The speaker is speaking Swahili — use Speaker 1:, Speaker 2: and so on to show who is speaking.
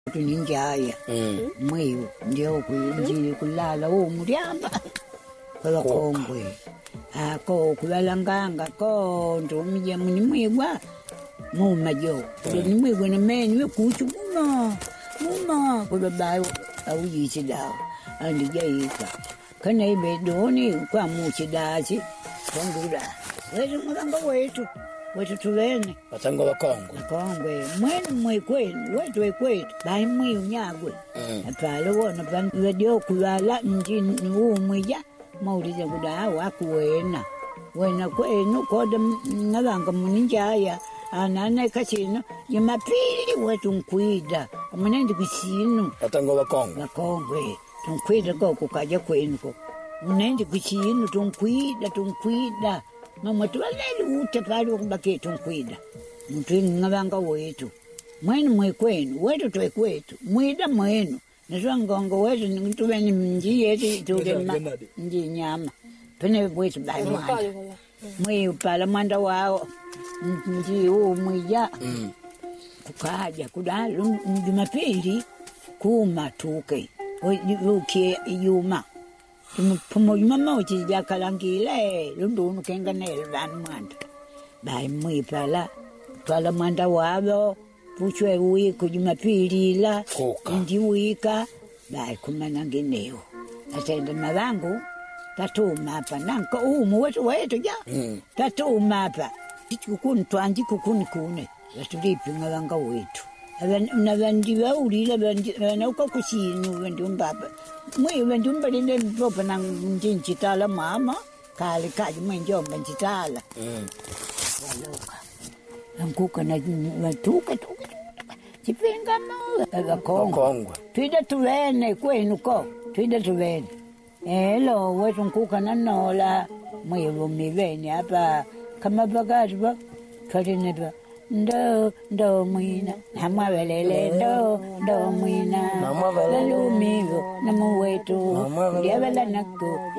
Speaker 1: tuninjaya mwiyo ndio kunjili kulala umuryamba kwa kongwe ako kulalanganga ko ndo mje munimwigwa mumajo ni mwigwa na menyu kuchu muma kwa bayo au yichida andi jaika kana ibe doni kwa muchidachi kongura wewe muranga wetu tulene
Speaker 2: batango bakongwe
Speaker 1: mwenu mwekwenu wetu wekwetu bai mwi unyagwe apale wona bandio kulala njini umwija maulize kuda wakuwena wena kwenu koda ngalanga muninjaya anane kachino yamapili wetu nkwida amanende kuchino
Speaker 2: batango
Speaker 1: bakongwe tunkwida ko kukaja kwenu ko unende kuchino tunkwida mama tuwaleli ute pali wakubake tunkwida mtu ngabanga wetu mwenu mwekwenu wetu twekwetu mwida mwenu nizwangongo wetu nitubeni mnji yetu tulema nji nyama pene wetu bai mwanda mwe pala mwanda wao nji mwija kukaja kudalu Jumapili kuma tuke uke yuma Pumo mama uchi jakalangile lundu kenganele ban mwanda bai mwi pala mwanda wabo puchwe uyi Jumapili la ndi wika bai kumana ngeneo atenda malangu tatuma hapa nanko wetu ja tatuma hapa kukuni twanji kukuni kune yatulipi ngalanga wetu unavandi ulila bana uko kuchinu wendi mbaba mwe wendi mbalinde mpopa na njinchi tala mama kale kaji mwenjomba njitala waloka anguka na tuka chipinga no kongwe twida tulene kwenu ko twida tulene elo wetu nkuka na nola mwe vumiveni hapa kama bagari ba twalineba ndo mwina namwabelele ndo mwina lalumigo namuwetu ndiabela nako